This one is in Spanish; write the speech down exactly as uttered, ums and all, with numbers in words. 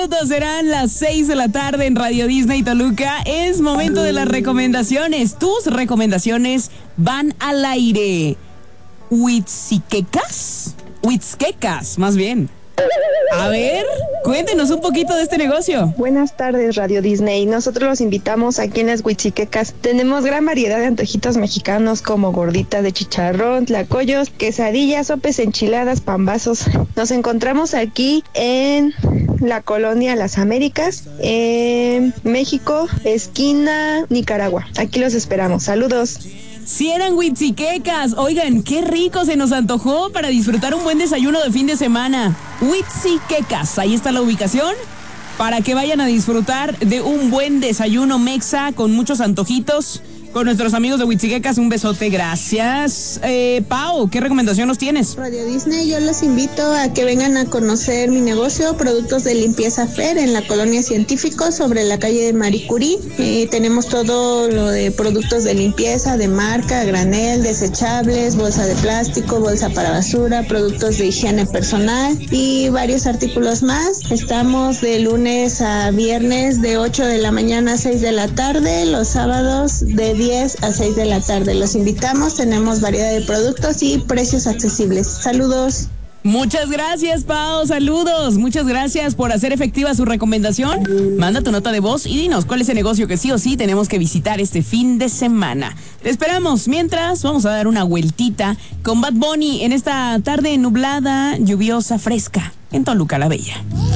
minutos serán las seis de la tarde en Radio Disney Toluca. Es momento de las recomendaciones. Tus recomendaciones van al aire. ¿Huitziquecas? Huitzquecas, más bien. A ver, cuéntenos un poquito de este negocio. Buenas tardes, Radio Disney. Nosotros los invitamos aquí en las Huitziquecas. Tenemos gran variedad de antojitos mexicanos como gorditas de chicharrón, tlacoyos, quesadillas, sopes, enchiladas, pambazos. Nos encontramos aquí en la colonia Las Américas, en México, esquina Nicaragua. Aquí los esperamos. Saludos. Si eran huitziquecas, oigan, qué rico se nos antojó para disfrutar un buen desayuno de fin de semana. Huitziquecas, ahí está la ubicación, para que vayan a disfrutar de un buen desayuno mexa con muchos antojitos. Con nuestros amigos de Huitziquecas, un besote, gracias. Eh, Pau, ¿qué recomendación nos tienes? Radio Disney, yo los invito a que vengan a conocer mi negocio, Productos de Limpieza Fer, en la Colonia Científico, sobre la calle de Marie Curie. Eh, tenemos todo lo de productos de limpieza, de marca, granel, desechables, bolsa de plástico, bolsa para basura, productos de higiene personal y varios artículos más. Estamos de lunes a viernes de ocho de la mañana a seis de la tarde, los sábados de diez a seis de la tarde. Los invitamos, tenemos variedad de productos y precios accesibles. Saludos. Muchas gracias, Pau, saludos. Muchas gracias por hacer efectiva su recomendación. Manda tu nota de voz y dinos cuál es el negocio que sí o sí tenemos que visitar este fin de semana. Te esperamos. Mientras, vamos a dar una vueltita con Bad Bunny en esta tarde nublada, lluviosa, fresca en Toluca la Bella.